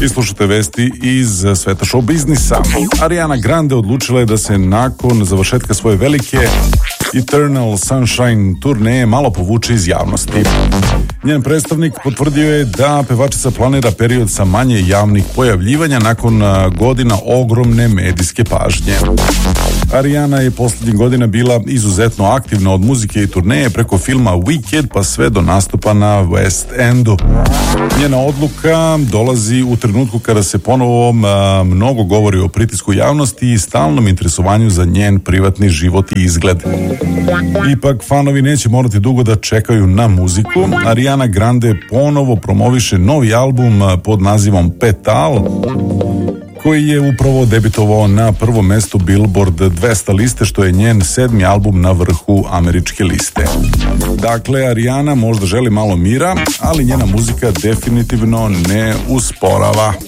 I slušate vesti iz sveta show biznisa. Ariana Grande odlučila je da se nakon završetka svoje velike Eternal Sunshine turneje malo povuče iz javnosti. Njen predstavnik potvrdio je da pevačica planira period sa manje javnih pojavljivanja nakon godina ogromne medijske pažnje. Ariana je posljednjih godina bila izuzetno aktivna od muzike i turneje preko filma Wicked pa sve do nastupa na West Endu. Njena odluka dolazi u trenutku kada se ponovo mnogo govori o pritisku javnosti i stalnom interesovanju za njen privatni život i izgled. Ipak fanovi neće morati dugo da čekaju na muziku. Ariana Grande ponovo promoviše novi album pod nazivom Petal, koji je upravo debitovao na prvom mestu Billboard 200 liste, što je njen 7. album na vrhu američke liste. Dakle, Ariana možda želi malo mira, ali njena muzika definitivno ne usporava.